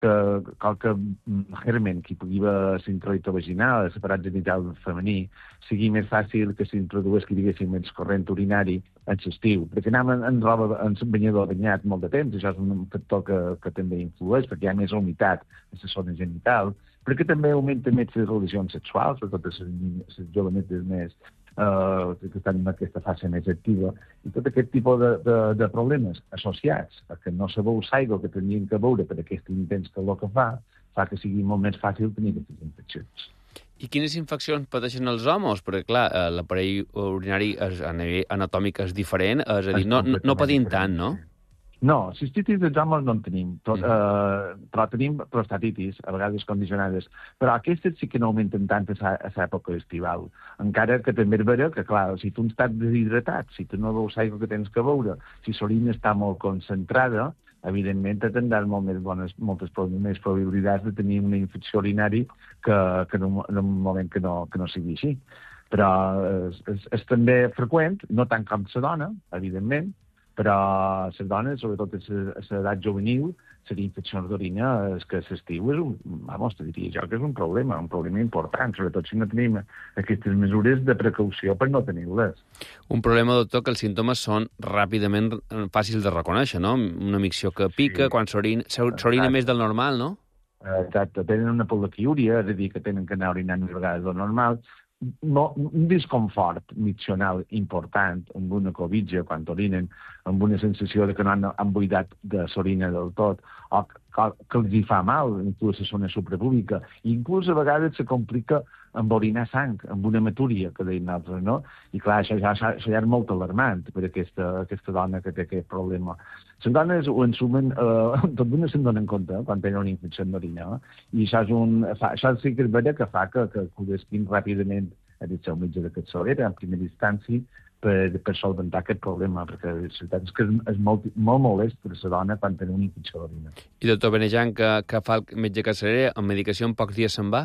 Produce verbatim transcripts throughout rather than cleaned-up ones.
que qualque germen que pugui haver l'introito vaginal, el separat genital femení, sigui més fàcil que s'introdueix, que diguéssim, el corrent urinari en l'estiu. Perquè anem en, en roba, en banyador banyat molt de temps, això és un factor que, que també influeix, perquè hi ha més humitat a la zona genital, però que també augmenta més les relacions sexuals, sobretot les, les jovenetes més eh, que estan en aquesta fase més activa, i tot aquest tipus de, de, de problemes associats a que no se beu l'aigua que tenien que beure per aquest intens calor que fa, fa que sigui molt més fàcil tenir aquestes infeccions. I quines infeccions pateixen els homes? Perquè, clar, l'aparell urinari és, a nivell anatòmic és diferent, és a dir, no, no patim tant, no? No, cistitis dels homes no en tenim, tot, mm. eh, però tenim prostatitis, a vegades condicionades, però aquestes sí que no augmenten tant a l'època estival. Encara que també és vera que, clar, si tu estàs deshidratat, si tu no veus l'aigua que tens que beure, si l'orina està molt concentrada, evidentment tindràs molt més bones, moltes més probabilitats de tenir una infecció urinari que, que en, un, en un moment que no, que no sigui així. Però és, és, és també freqüent, no tant com la dona, evidentment, però les dones, sobretot a l'edat juvenil, les infeccions d'orina, és que l'estiu és un, vamos, te diria jo que és un problema, un problema important, sobretot si no tenim aquestes mesures de precaució per no tenir-les. Un problema, doctor, que els símptomes són ràpidament fàcils de reconèixer, no? Una micció que pica, sí. Quan s'orina més del normal, no? Exacte, tenen una poliquiúria, és a dir, que tenen que anar orinant més vegades del normal, no, un disconfort miccional important, amb una covitja, quan orinen, amb una sensació de que no han, han buidat de l'orina del tot, o que, que els hi fa mal, inclús a la zona suprapúbica. I inclús a vegades se complica amb orinar sang, amb una matúria, que deien altres, no? I clar, això ja, això ja és molt alarmant per aquesta, aquesta dona que té aquest problema. Les dones ho ensumen, eh, tot d'una se'n donen compte eh, quan tenen una infecció d'orina, eh? I això, és un, fa, això sí que és vera que fa que, que acudessin ràpidament a dir el metge de capçalera, en primera instància, per, per solventar aquest problema, perquè la veritat és que és, és molt, molt molest per a la dona quan té una infecció d'orina. I doctor Benejan, que, que fa el metge capçalera, amb medicació en pocs dies se'n va?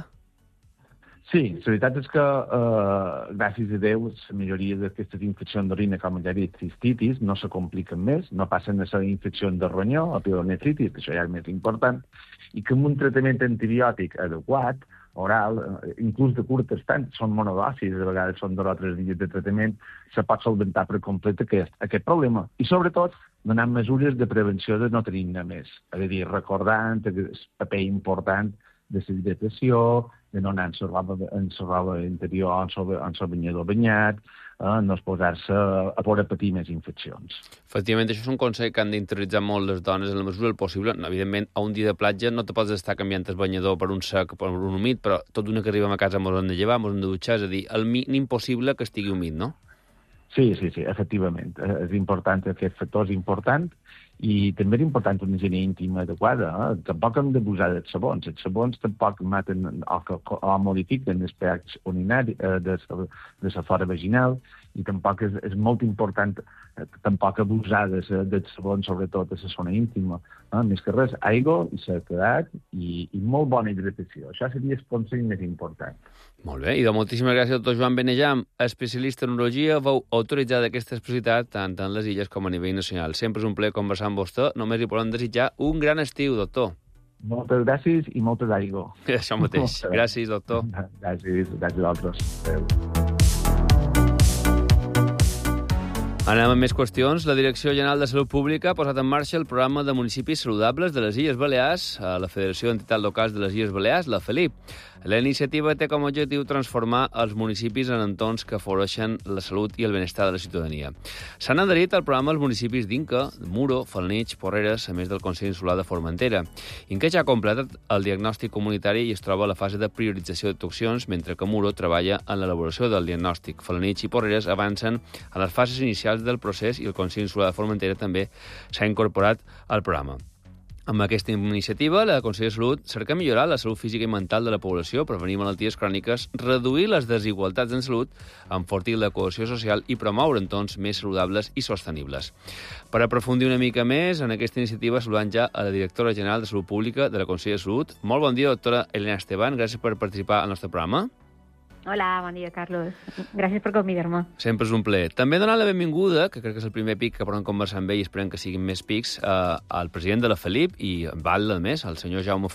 Sí, la veritat és que, eh, gràcies a Déu, la majoria d'aquestes infeccions d'orina, com ja he dit, cistitis, no se compliquen més, no passen a ser infeccions de ronyó o pielonefritis, que això ja és més important, i que amb un tractament antibiòtic adequat, oral, inclús de curt estat, són monodòsis, a vegades són dos o tres dies de tractament, se pot solventar per complet aquest, aquest problema. I sobretot, donant mesures de prevenció de no tenir-ne més. És a dir, recordant el paper important de la hidratació, de no anar en la roba, en la roba interior, en el banyador banyat, eh, no es posar-se a poder patir més infeccions. Efectivament, això és un consell que han d'interioritzar molt les dones en la mesura del possible. Evidentment, a un dia de platja no te pots estar canviant el banyador per un sec o per un humit, però tot d'una que arribem a casa ens hem de llevar, ens hem de dutxar, és a dir, el mínim possible que estigui humit, no? Sí, sí, sí, efectivament. És important, aquest factor és important, i també és important una higiene íntima adequada. Eh? Tampoc hem d'abusar dels sabons. Els sabons tampoc maten o, o, o modifiquen els pH urinari eh, de, de la flora vaginal, i tampoc és, és molt important eh, tampoc abusar dels de sabons, sobretot a la zona íntima. Eh? Més que res, aigua, sequedat i, i molt bona hidratació. Això seria el consell més important. Molt bé, i de moltíssimes gràcies, doctor Joan Benejam, especialista en urologia, veu autoritzada aquesta especialitat tant en les illes com a nivell nacional. Sempre és un plaer conversar amb vostè, només li podem desitjar un gran estiu, doctor. Moltes gràcies i moltes aigua. Això mateix. Gràcies, doctor. Gràcies, gràcies a vosaltres. Adéu. Anem amb més qüestions. La Direcció General de Salut Pública ha posat en marxa el programa de municipis saludables de les Illes Balears a la Federació d'Entitats Locals de les Illes Balears, la FELIP. La iniciativa té com a objectiu transformar els municipis en entorns que afavoreixen la salut i el benestar de la ciutadania. S'han adherit al programa els municipis d'Inca, Muro, Falnich, Porreres, a més del Consell Insular de Formentera. Inca ja ha completat el diagnòstic comunitari i es troba a la fase de priorització d'actuacions, mentre que Muro treballa en l'elaboració del diagnòstic. Falnich i Porreres avancen a les fases inicials del procés i el Consell Insular de Formentera també s'ha incorporat al programa. Amb aquesta iniciativa, la Conselleria de Salut cerca millorar la salut física i mental de la població, prevenir malalties cròniques, reduir les desigualtats en salut, enfortir la cohesió social i promoure entorns més saludables i sostenibles. Per aprofundir una mica més en aquesta iniciativa, saludant ja a la directora general de Salut Pública de la Conselleria de Salut. Molt bon dia, doctora Elena Esteban. Gràcies per participar al nostre programa. Hola, bon dia, Carlos. Gràcies per convidar-me. Sempre és un plaer. També donar la benvinguda, que crec que és el primer pic que podem conversar amb ell i esperem que siguin més pics, eh, al president de la Felip i val a més, el senyor Jaume